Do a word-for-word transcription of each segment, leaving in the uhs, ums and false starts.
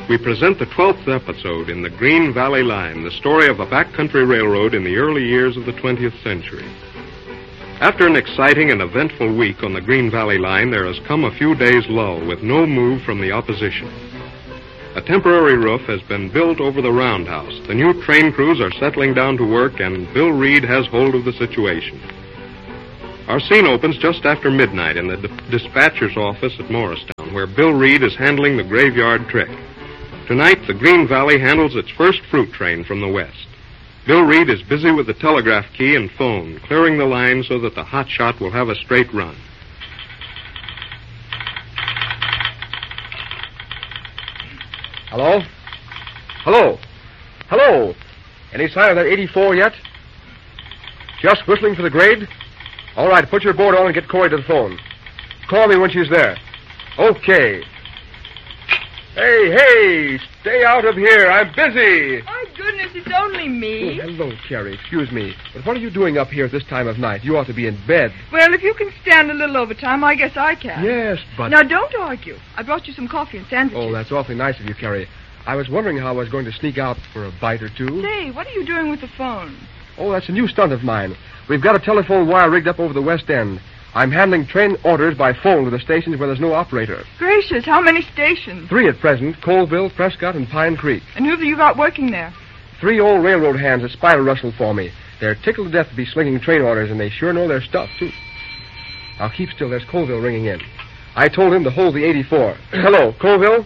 we present the twelfth episode in the Green Valley Line, the story of a backcountry railroad in the early years of the twentieth century. After an exciting and eventful week on the Green Valley Line, there has come a few days' lull with no move from the opposition. A temporary roof has been built over the roundhouse. The new train crews are settling down to work, and Bill Reed has hold of the situation. Our scene opens just after midnight in the d- dispatcher's office at Morristown, where Bill Reed is handling the graveyard trick. Tonight, the Green Valley handles its first fruit train from the west. Bill Reed is busy with the telegraph key and phone, clearing the line so that the hot shot will have a straight run. Hello? Hello? Hello? Any sign of that eighty-four yet? Just whistling for the grade? All right, put your board on and get Corey to the phone. Call me when she's there. Okay. Hey, hey, stay out of here. I'm busy. My goodness, it's only me. Oh, hello, Carrie. Excuse me. But what are you doing up here at this time of night? You ought to be in bed. Well, if you can stand a little overtime, I guess I can. Yes, but... Now, don't argue. I brought you some coffee and sandwiches. Oh, that's awfully nice of you, Carrie. I was wondering how I was going to sneak out for a bite or two. Say, what are you doing with the phone? Oh, that's a new stunt of mine. We've got a telephone wire rigged up over the west end. I'm handling train orders by phone to the stations where there's no operator. Gracious, how many stations? Three at present, Colville, Prescott, and Pine Creek. And who have you got working there? Three old railroad hands that spider rustle for me. They're tickled to death to be slinging train orders, and they sure know their stuff, too. Now, keep still. There's Colville ringing in. I told him to hold the eighty-four. Hello, Colville?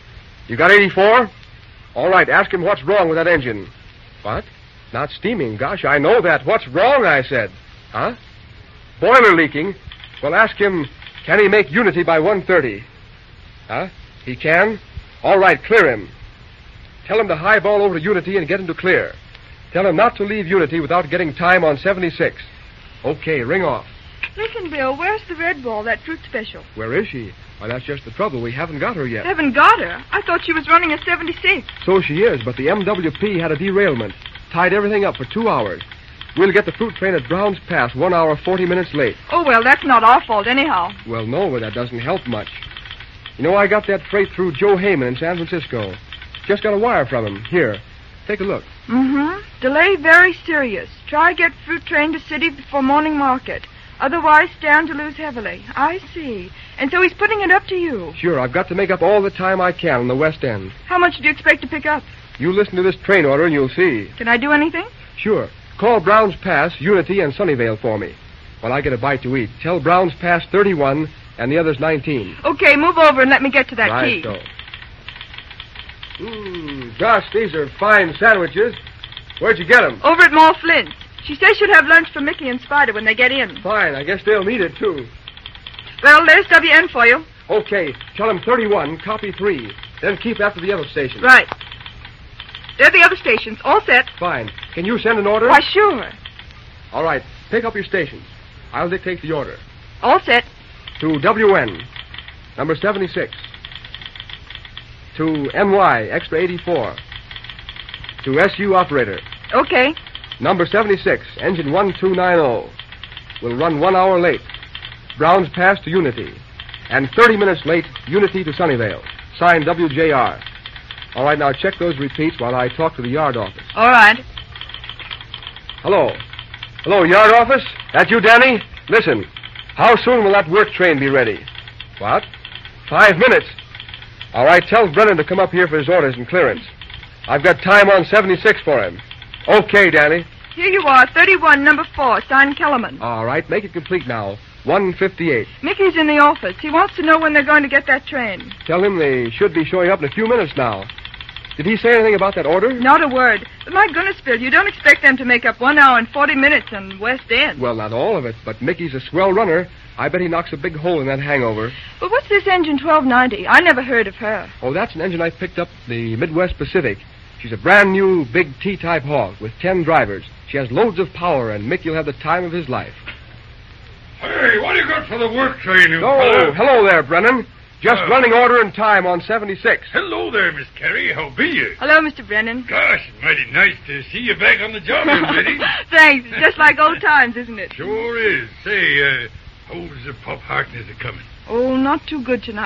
You got eighty-four? All right, ask him what's wrong with that engine. What? Not steaming. Gosh, I know that. What's wrong, I said. Huh? Boiler leaking. Well, ask him, can he make Unity by one thirty? Huh? He can? All right, clear him. Tell him to highball over to Unity and get him to clear. Tell him not to leave Unity without getting time on seventy-six. Okay, ring off. Listen, Bill, where's the red ball, that fruit special? Where is she? Why, that's just the trouble. We haven't got her yet. Haven't got her? I thought she was running a seventy-six. So she is, but the M W P had a derailment. Tied everything up for two hours. We'll get the fruit train at Brown's Pass one hour, forty minutes late. Oh, well, that's not our fault anyhow. Well, no, but that doesn't help much. You know, I got that freight through Joe Heyman in San Francisco. Just got a wire from him. Here, take a look. Mm-hmm. Delay very serious. Try get fruit train to city before morning market. Otherwise, stand to lose heavily. I see. And so he's putting it up to you. Sure, I've got to make up all the time I can on the west end. How much do you expect to pick up? You listen to this train order and you'll see. Can I do anything? Sure. Call Brown's Pass, Unity, and Sunnyvale for me. While I get a bite to eat, tell Brown's Pass thirty-one and the others nineteen. Okay, move over and let me get to that right, key. Right, so. Mmm, gosh, these are fine sandwiches. Where'd you get them? Over at Mall Flint's. She says she'll have lunch for Mickey and Spider when they get in. Fine, I guess they'll need it, too. Well, there's W N for you. Okay, tell them thirty-one, copy three. Then keep after the other stations. Right. They're the other stations, all set. Fine. Can you send an order? Why, sure. All right, pick up your stations. I'll dictate the order. All set. To W N, number seventy-six. To N Y, extra eighty-four. To S U operator. Okay. Number seventy-six, engine one two nine zero. Will run one hour late. Brown's Pass to Unity. And thirty minutes late, Unity to Sunnyvale. Signed W J R. All right, now check those repeats while I talk to the yard office. All right. Hello. Hello, yard office? That you, Danny? Listen, how soon will that work train be ready? What? Five minutes. All right, tell Brennan to come up here for his orders and clearance. I've got time on seventy-six for him. Okay, Danny. Here you are, thirty-one, number four, signed Kellerman. All right, make it complete now. one fifty-eight. Mickey's in the office. He wants to know when they're going to get that train. Tell him they should be showing up in a few minutes now. Did he say anything about that order? Not a word. But my goodness, Bill, you don't expect them to make up one hour and forty minutes on West End. Well, not all of it, but Mickey's a swell runner. I bet he knocks a big hole in that hangover. But what's this engine twelve ninety? I never heard of her. Oh, that's an engine I picked up the Midwest Pacific. She's a brand new big T-type hog with ten drivers. She has loads of power, and Mickey'll have the time of his life. Hey, what do you got for the work train, you Oh, fella? hello there, Brennan. Just Uh, running order and time on seventy-six. Hello there, Miss Carey. How be you? Hello, Mister Brennan. Gosh, it's mighty nice to see you back on the job, young lady. Thanks. It's just like old times, isn't it? Sure is. Say, uh, how's the Pop Harkness a coming? Oh, not too good tonight.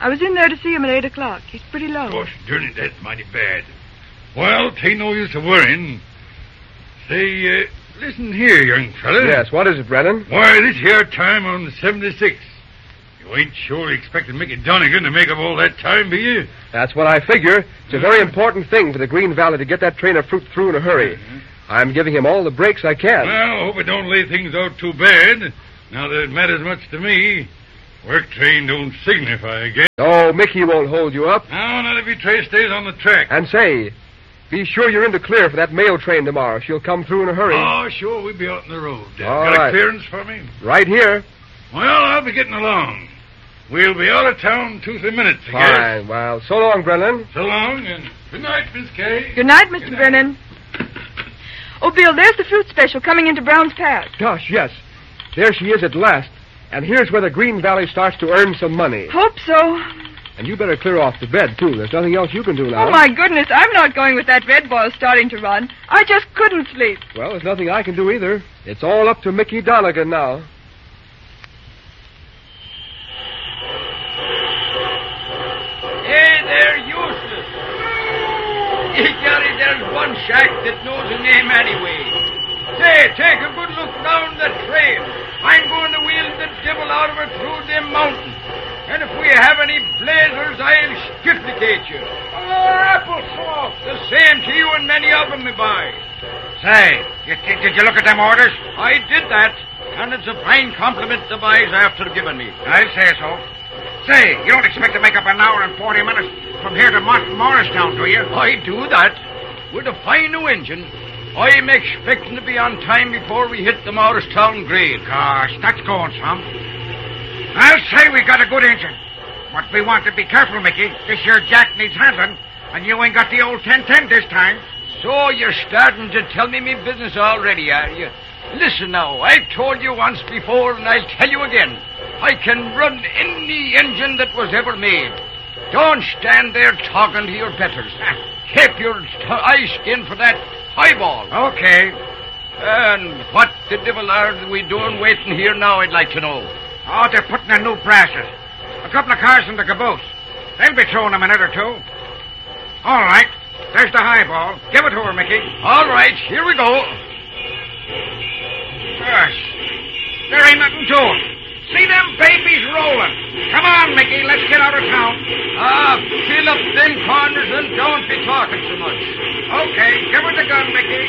I was in there to see him at eight o'clock. He's pretty low. Gosh, darn it, that's mighty bad. Well, tain't no use of worrying. Say, uh, listen here, young fella. Yes, what is it, Brennan? Why, this here time on the seventy-six. You ain't surely expecting Mickey Donegan to make up all that time, be you? That's what I figure. It's a very important thing for the Green Valley to get that train of fruit through in a hurry. Mm-hmm. I'm giving him all the breaks I can. Well, I hope it don't lay things out too bad. Now that it matters much to me. Work train don't signify again. Oh, Mickey won't hold you up. No, not if your train stays on the track. And say, be sure you're in the clear for that mail train tomorrow. She'll come through in a hurry. Oh, sure, we'll be out in the road. Uh, All got right. a clearance for me? Right here. Well, I'll be getting along. We'll be out of town two, three minutes, I guess. Fine. Well, so long, Brennan. So long, and good night, Miss Kay. Good night, Mister Good night. Brennan. Oh, Bill, there's the fruit special coming into Brown's Pass. Gosh, yes. There she is at last. And here's where the Green Valley starts to earn some money. Hope so. And you better clear off the bed, too. There's nothing else you can do now. Oh, my goodness, I'm not going with that red boil starting to run. I just couldn't sleep. Well, there's nothing I can do either. It's all up to Mickey Donegan now. Hey there, Eustace. Hey, Gary, there's one shack that knows a name anyway. Say, take a good look down the trail. I'm going to wheel the devil out of it through them mountains. And if we have any blazers, I'll stifflicate you. Oh, applesauce. The same to you and many of them, me boy. Say, you, did you look at them orders? I did that, and it's a fine compliment the boys after giving me. I'll say so. Say, you don't expect to make up an hour and forty minutes from here to Mont- Morristown, do you? I do that. With a fine new engine, I'm expecting to be on time before we hit the Morristown grade. Gosh, that's going some. I'll say we got a good engine. But we want to be careful, Mickey. This here jack needs handling, and you ain't got the old ten ten this time. So you're starting to tell me me business already, are you? Listen now, I've told you once before, and I'll tell you again. I can run any engine that was ever made. Don't stand there talking to your betters. Keep your t- eyes skinned for that highball. Okay. And what the devil are we doing waiting here now, I'd like to know. Oh, they're putting in new brasses. A couple of cars in the caboose. They'll be through in a minute or two. All right. There's the highball. Give it to her, Mickey. All right, here we go. Gosh. There ain't nothing to it. See them babies rolling. Come on, Mickey. Let's get out of town. Ah, fill up them corners and don't be talking so much. Okay. Give her the gun, Mickey.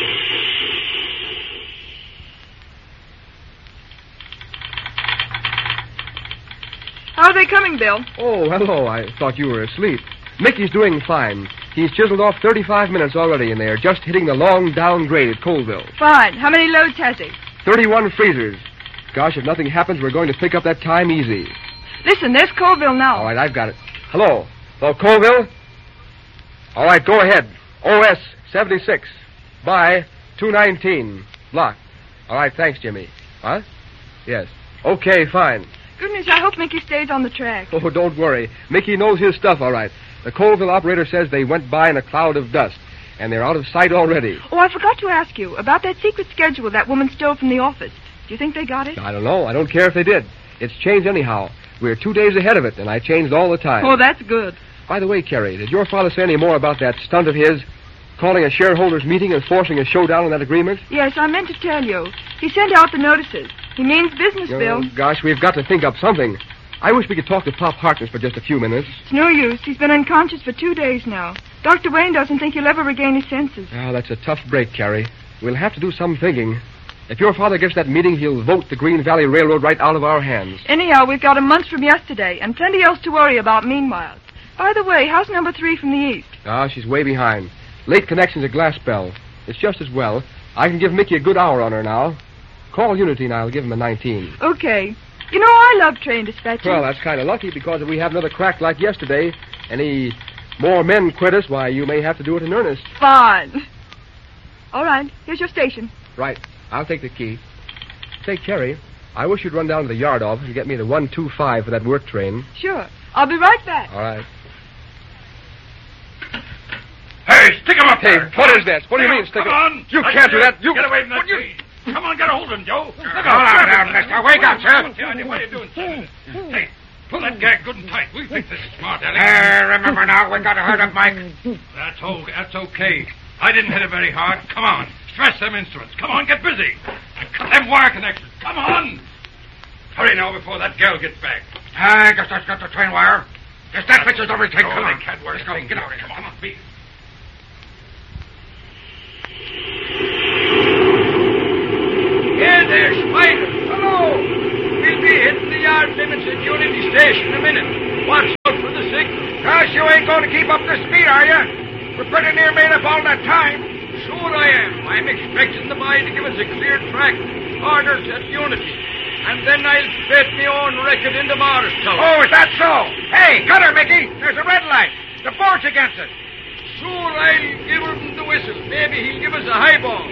How are they coming, Bill? Oh, hello. I thought you were asleep. Mickey's doing fine. He's chiseled off thirty-five minutes already, and they're just hitting the long down grade at Colville. Fine. How many loads has he? thirty-one freezers. Gosh, if nothing happens, we're going to pick up that time easy. Listen, there's Colville now. All right, I've got it. Hello. Hello, Colville? All right, go ahead. O S seventy-six. By two nineteen. Block. All right, thanks, Jimmy. What? Yes. Okay, fine. Goodness, I hope Mickey stays on the track. Oh, don't worry. Mickey knows his stuff, all right. The Colville operator says they went by in a cloud of dust, and they're out of sight already. Oh, I forgot to ask you about that secret schedule that woman stole from the office. Do you think they got it? I don't know. I don't care if they did. It's changed anyhow. We're two days ahead of it, and I changed all the time. Oh, that's good. By the way, Carrie, did your father say any more about that stunt of his? Calling a shareholders' meeting and forcing a showdown on that agreement? Yes, I meant to tell you. He sent out the notices. He means business, Oh, Bill. gosh, we've got to think up something. I wish we could talk to Pop Harkness for just a few minutes. It's no use. He's been unconscious for two days now. Doctor Wayne doesn't think he'll ever regain his senses. Oh, that's a tough break, Carrie. We'll have to do some thinking. If your father gets that meeting, he'll vote the Green Valley Railroad right out of our hands. Anyhow, we've got a month from yesterday, and plenty else to worry about meanwhile. By the way, how's number three from the east? Ah, she's way behind. Late connection's a glass bell. It's just as well. I can give Mickey a good hour on her now. Call Unity and I'll give him a nineteen. Okay. You know, I love train dispatches. Well, that's kind of lucky, because if we have another crack like yesterday, any more men quit us, why, you may have to do it in earnest. Fine. All right, here's your station. Right. I'll take the key. Say, Carrie, I wish you'd run down to the yard office and get me the one two five for that work train. Sure. I'll be right back. All right. Hey, stick him up Hey, there. what is this? What do you mean, stick Come him? on. You I can't do said, that. You Get away from that What you- tree. Come on, get a hold of him, Joe. Look Hold on, down, mister. Wake up, sir. What are you doing, son? Hey, Pull that gag good and tight. We think this is smart, Alex. Uh, remember now, we got to hurt him, Mike. That's, o- that's okay. I didn't hit it very hard. Come on. Stress them instruments. Come on, get busy. And cut them wire connections. Come on. Hurry now before that girl gets back. I guess that's got the train wire. Guess that fixes everything. Oh, Come on. they can't work. Let's go. Get out of here. Come on, beat. Hey there, Spider. Hello. We'll be hitting the yard limits at Unity Station in a minute. Watch out for the signal. Gosh, you ain't going to keep up the speed, are you? We're pretty near made up all that time. Sure I am. I'm expecting the boy to give us a clear track. Orders at Unity. And then I'll set my own record into Morristown. Oh, is that so? Hey, cut her, Mickey. There's a red light. The board's against it. Sure, I'll give him the whistle. Maybe he'll give us a highball.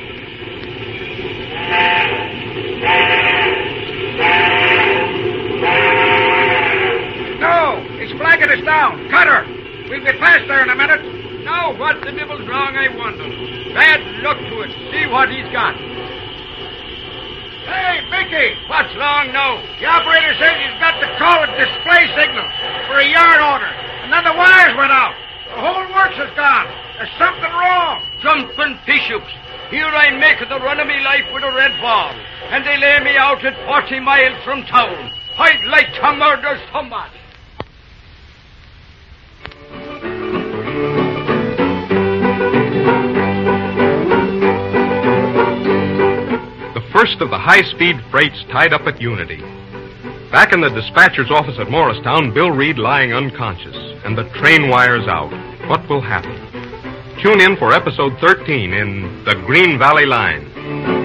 No, he's flagging us down. Cut her. We'll be past there in a minute. Now, what the devil's wrong, I wonder. Bad luck to it. See what he's got. Hey, Mickey. What's wrong now? The operator says he's got to call a display signal for a yard order. And then the wires went out. The whole works is gone. There's something wrong. Jumping bishops. Here I make the run of me life with a red ball. And they lay me out at forty miles from town. I'd like to murder somebody. First of the high-speed freights tied up at Unity. Back in the dispatcher's office at Morristown, Bill Reed lying unconscious, and the train wires out. What will happen? Tune in for episode thirteen in The Green Valley Line.